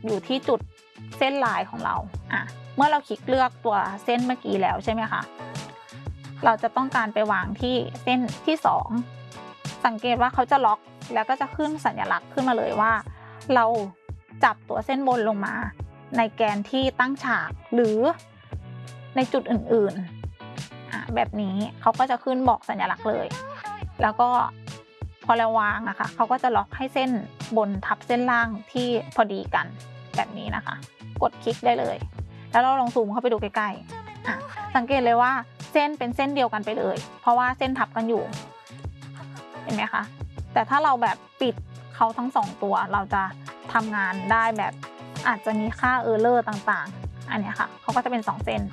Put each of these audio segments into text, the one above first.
อยู่ที่จุดเส้นลายของเราเมื่อเราคลิกเลือกตัวเส้นเมื่อกี้แล้วใช่ไหมคะเราจะต้องการไปวางที่เส้นที่2สังเกตว่าเขาจะล็อกแล้วก็จะขึ้นสัญลักษณ์ขึ้นมาเลยว่าเราจับตัวเส้นบนลงมาในแกนที่ตั้งฉากหรือในจุดอื่นๆแบบนี้เขาก็จะขึ้นบอกสัญลักษณ์เลยแล้วก็พอเราวางนะคะเขาก็จะล็อกให้เส้นบนทับเส้นล่างที่พอดีกันแบบนี้นะคะกดคลิกได้เลยแล้วเราลองซูมเข้าไปดูใกล้ๆสังเกตเลยว่าเส้นเป็นเส้นเดียวกันไปเลยเพราะว่าเส้นทับกันอยู่เห็นไหมคะแต่ถ้าเราแบบปิดเขาทั้ง2ตัวเราจะทำงานได้แบบอาจจะมีค่าเออร์เลอร์ต่างๆอันนี้ค่ะเขาก็จะเป็น2เส้น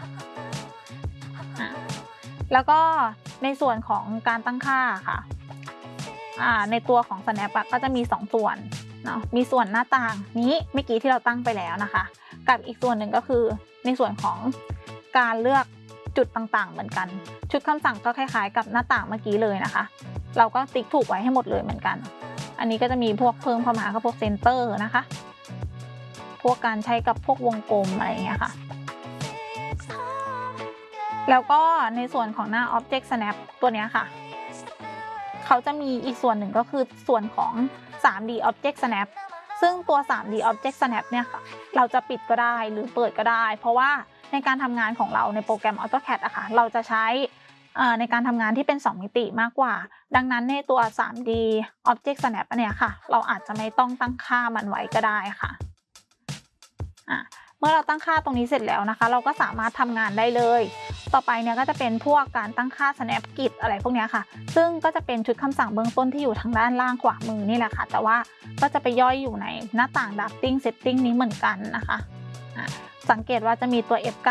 แล้วก็ในส่วนของการตั้งค่าค่ะในตัวของ Snap ก็จะมี2ส่วนเนาะมีส่วนหน้าต่างนี้เมื่อกี้ที่เราตั้งไปแล้วนะคะกับอีกส่วนหนึ่งก็คือในส่วนของการเลือกจุดต่างๆเหมือนกันชุดคำสั่งก็คล้ายๆกับหน้าต่างเมื่อกี้เลยนะคะเราก็ติ๊กถูกไว้ให้หมดเลยเหมือนกันอันนี้ก็จะมีพวกเพิ่มเข้ามาก็พวกเซนเตอร์นะคะพวกการใช้กับพวกวงกลมอะไรอย่างเงี้ยค่ะแล้วก็ในส่วนของหน้า Object Snap ตัวนี้ค่ะเขาจะมีอีกส่วนหนึ่งก็คือส่วนของ 3D Object Snap ซึ่งตัว 3D Object Snap เนี่ยค่ะเราจะปิดก็ได้หรือเปิดก็ได้เพราะว่าในการทำงานของเราในโปรแกรม AutoCAD อะค่ะเราจะใช้ในการทำงานที่เป็น2มิติมากกว่าดังนั้นในตัว 3D Object Snap อันเนี้ยค่ะเราอาจจะไม่ต้องตั้งค่ามันไว้ก็ได้ค่ะเมื่อเราตั้งค่าตรงนี้เสร็จแล้วนะคะเราก็สามารถทำงานได้เลยต่อไปเนี่ยก็จะเป็นพวกการตั้งค่า Snap Grid อะไรพวกนี้ค่ะซึ่งก็จะเป็นชุดคำสั่งเบื้องต้นที่อยู่ทางด้านล่างขวามือนี่แหละค่ะแต่ว่าก็จะไปย่อยอยู่ในหน้าต่าง Drafting Setting นี้เหมือนกันนะคะสังเกตว่าจะมีตัว F9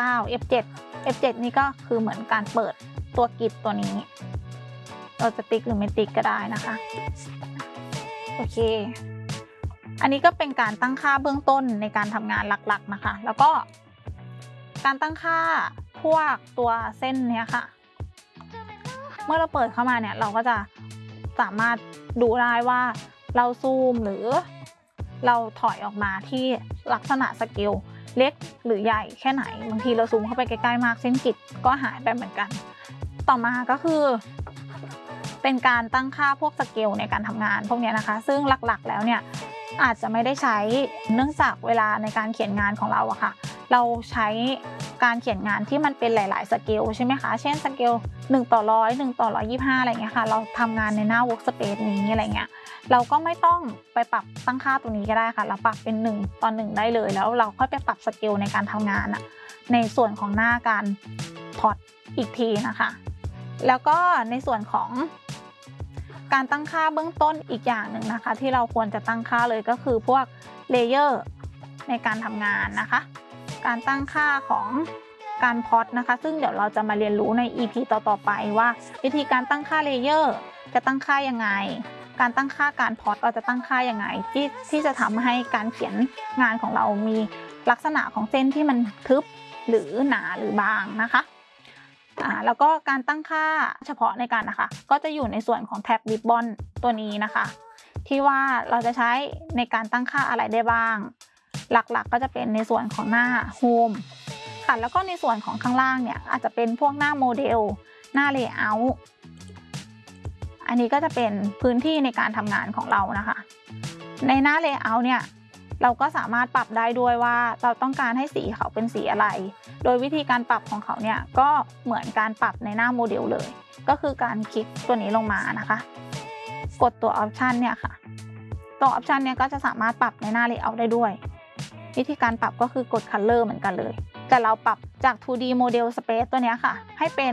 F7 นี่ก็คือเหมือนการเปิดตัวกริดตัวนี้เราจะติ๊กหรือไม่ติ๊กก็ได้นะคะโอเคอันนี้ก็เป็นการตั้งค่าเบื้องต้นในการทำงานหลักๆนะคะแล้วก็การตั้งค่าพวกตัวเส้นเนี้ยค่ะเมื่อเราเปิดเข้ามาเนี่ยเราก็จะสามารถดูได้ว่าเราซูมหรือเราถอยออกมาที่ลักษณะสเกลเล็กหรือใหญ่แค่ไหนบางทีเราซูมเข้าไปใกล้ๆมากเส้นกริดก็หายไปเหมือนกันต่อมาก็คือเป็นการตั้งค่าพวกสเกลในการทำงานพวกนี้นะคะซึ่งหลักๆแล้วเนี่ยอาจจะไม่ได้ใช้เนื่องจากเวลาในการเขียนงานของเราอะค่ะเราใช้การเขียนงานที่มันเป็นหลายๆสเกลใช่ไหมคะเช่นสเกล1:100 1:125อะไรเงี้ยค่ะเราทำงานในหน้า Workspace นี้อะไรเงี้ยเราก็ไม่ต้องไปปรับตั้งค่าตรงนี้ก็ได้ค่ะเราปรับเป็น1:1ได้เลยแล้วเราค่อยไปปรับสเกลในการทำงานในส่วนของหน้าการพอร์ตอีกทีนะคะแล้วก็ในส่วนของการตั้งค่าเบื้องต้นอีกอย่างหนึ่งนะคะที่เราควรจะตั้งค่าเลยก็คือพวกเลเยอร์ในการทำงานนะคะการตั้งค่าของการพอร์ตนะคะซึ่งเดี๋ยวเราจะมาเรียนรู้ใน EP ต่อๆไปว่าวิธีการตั้งค่าเลเยอร์จะตั้งค่ายังไงการตั้งค่าการพอร์ตเราจะตั้งค่ายังไงที่จะทำให้การเขียนงานของเรามีลักษณะของเส้นที่มันทึบหรือหนาหรือบางนะคะแล้วก็การตั้งค่าเฉพาะในการนะคะก็จะอยู่ในส่วนของแท็บ Ribbon ตัวนี้นะคะที่ว่าเราจะใช้ในการตั้งค่าอะไรได้บ้างหลักๆก็จะเป็นในส่วนของหน้า Home ค่ะแล้วก็ในส่วนของข้างล่างเนี่ยอาจจะเป็นพวกหน้าโมเดลหน้า Layout อันนี้ก็จะเป็นพื้นที่ในการทำงานของเรานะคะในหน้า Layout เนี่ยเราก็สามารถปรับได้ด้วยว่าเราต้องการให้สีเขาเป็นสีอะไรโดยวิธีการปรับของเขาเนี่ยก็เหมือนการปรับในหน้าโมเดลเลยก็คือการคลิกตัวนี้ลงมานะคะกดตัวออปชันเนี่ยค่ะตัวออปชันเนี่ยก็จะสามารถปรับในหน้า Layout ได้ด้วยวิธีการปรับก็คือกด Color เหมือนกันเลยแต่เราปรับจาก 2D Model Space ตัวนี้ค่ะให้เป็น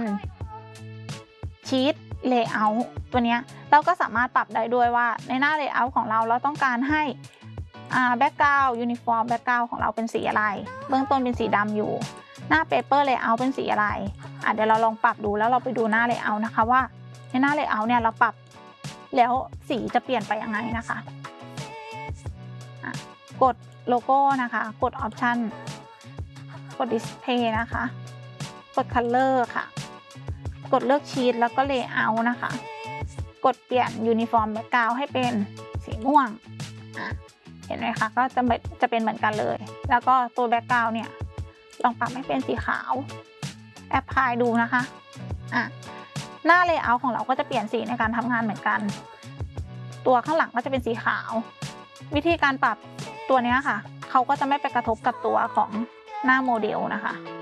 Sheet Layout ตัวนี้เราก็สามารถปรับได้ด้วยว่าในหน้า Layout ของเราต้องการให้background uniform background ของเราเป็นสีอะไรเบื้องต้นเป็นสีดำอยู่หน้า paper layout เป็นสีอะไรเดี๋ยวเราลองปรับดูแล้วเราไปดูหน้า layout นะคะว่าในหน้า layout เนี่ยเราปรับแล้วสีจะเปลี่ยนไปยังไงนะคะกดโลโก้นะคะกด option กด display นะคะกด color ค่ะกดเลือก sheet แล้วก็ layout นะคะกดเปลี่ยน uniform background ให้เป็นสีม่วงเห็นไหมคะก็จะเป็นเหมือนกันเลยแล้วก็ตัวแบ็กกราวด์เนี่ยลองปรับให้เป็นสีขาวแอปพลายดูนะคะหน้าเลเยอร์ของเราก็จะเปลี่ยนสีในการทำงานเหมือนกันตัวข้างหลังก็จะเป็นสีขาววิธีการปรับตัวนี้ค่ะเขาก็จะไม่ไปกระทบกับตัวของหน้าโมเดลนะคะ